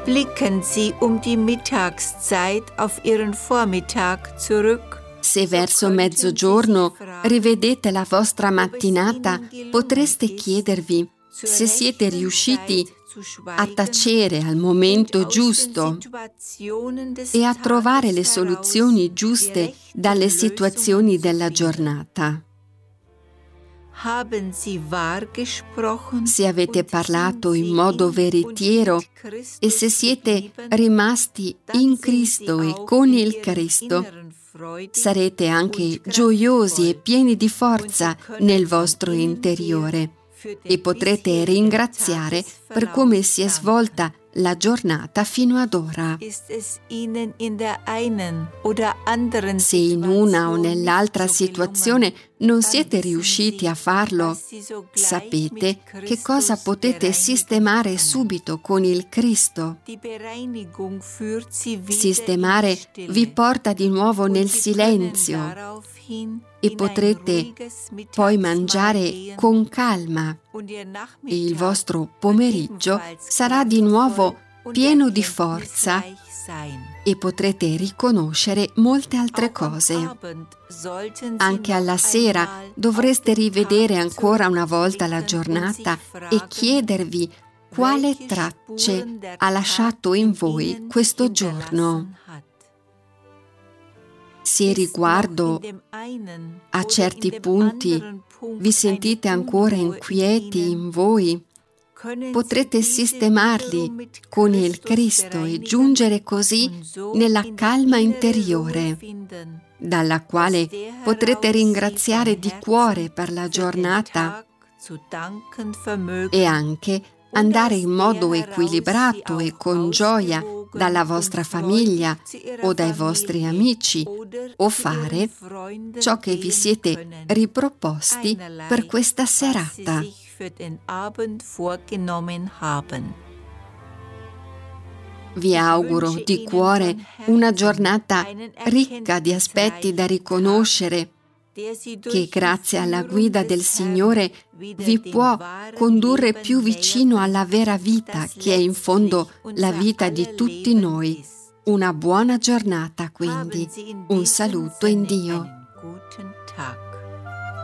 Blicken Sie die Mittagszeit auf Ihren Vormittag zurück. Se verso mezzogiorno rivedete la vostra mattinata, potreste chiedervi se siete riusciti a tacere al momento giusto e a trovare le soluzioni giuste dalle situazioni della giornata. Se avete parlato in modo veritiero e se siete rimasti in Cristo e con il Cristo, sarete anche gioiosi e pieni di forza nel vostro interiore e potrete ringraziare per come si è svolta la giornata fino ad ora. Se in una o nell'altra situazione non siete riusciti a farlo, sapete che cosa potete sistemare subito con il Cristo. Sistemare vi porta di nuovo nel silenzio e potrete poi mangiare con calma e il vostro pomeriggio sarà di nuovo pieno di forza e potrete riconoscere molte altre cose. Anche alla sera dovreste rivedere ancora una volta la giornata e chiedervi quale tracce ha lasciato in voi questo giorno. Se riguardo a certi punti vi sentite ancora inquieti in voi, potrete sistemarli con il Cristo e giungere così nella calma interiore, dalla quale potrete ringraziare di cuore per la giornata e anche andare in modo equilibrato e con gioia dalla vostra famiglia o dai vostri amici o fare ciò che vi siete riproposti per questa serata. Vi auguro di cuore una giornata ricca di aspetti da riconoscere, che grazie alla guida del Signore vi può condurre più vicino alla vera vita, che è in fondo la vita di tutti noi. Una buona giornata quindi, un saluto in Dio.